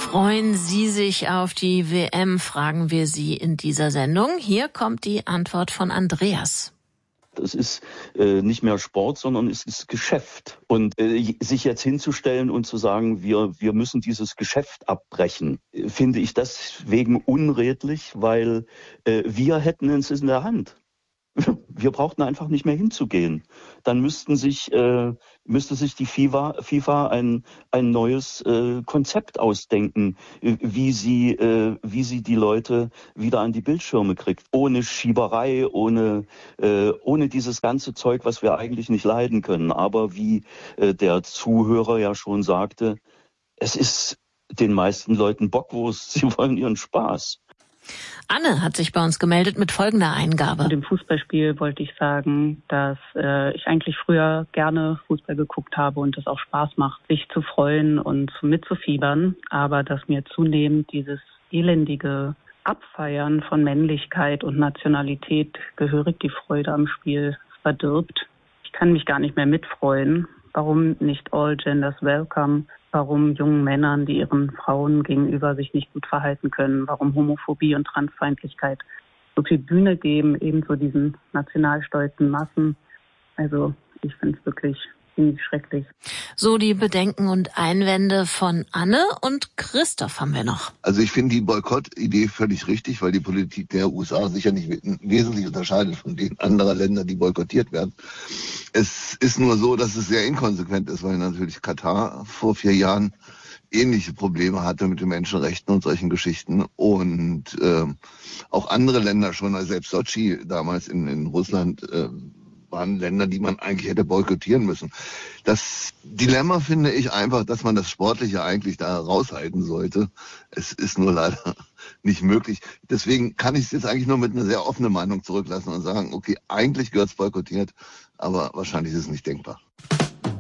Freuen Sie sich auf die WM, fragen wir Sie in dieser Sendung. Hier kommt die Antwort von Andreas. Es ist nicht mehr Sport, sondern es ist Geschäft. Und sich jetzt hinzustellen und zu sagen, wir müssen dieses Geschäft abbrechen, finde ich deswegen unredlich, weil wir hätten es in der Hand. Wir brauchten einfach nicht mehr hinzugehen. Dann müsste sich die FIFA ein neues Konzept ausdenken, wie sie die Leute wieder an die Bildschirme kriegt. Ohne Schieberei, ohne dieses ganze Zeug, was wir eigentlich nicht leiden können. Aber wie der Zuhörer ja schon sagte, es ist den meisten Leuten Bockwurst. Sie wollen ihren Spaß. Anne hat sich bei uns gemeldet mit folgender Eingabe. Zu dem Fußballspiel wollte ich sagen, dass ich eigentlich früher gerne Fußball geguckt habe und es auch Spaß macht, sich zu freuen und mitzufiebern, aber dass mir zunehmend dieses elendige Abfeiern von Männlichkeit und Nationalität gehörig die Freude am Spiel verdirbt. Ich kann mich gar nicht mehr mitfreuen. Warum nicht all genders welcome? Warum jungen Männern, die ihren Frauen gegenüber sich nicht gut verhalten können? Warum Homophobie und Transfeindlichkeit so viel Bühne geben, ebenso diesen nationalstolzen Massen? Also ich finde es wirklich ziemlich schrecklich. So die Bedenken und Einwände von Anne, und Christoph haben wir noch. Also ich finde die Boykott-Idee völlig richtig, weil die Politik der USA sicher nicht wesentlich unterscheidet von den anderen Ländern, die boykottiert werden. Es ist nur so, dass es sehr inkonsequent ist, weil natürlich Katar vor 4 Jahren ähnliche Probleme hatte mit den Menschenrechten und solchen Geschichten und auch andere Länder schon, also selbst Sotschi damals in Russland waren Länder, die man eigentlich hätte boykottieren müssen. Das Dilemma finde ich einfach, dass man das Sportliche eigentlich da raushalten sollte. Es ist nur leider nicht möglich. Deswegen kann ich es jetzt eigentlich nur mit einer sehr offenen Meinung zurücklassen und sagen, okay, eigentlich gehört es boykottiert, aber wahrscheinlich ist es nicht denkbar.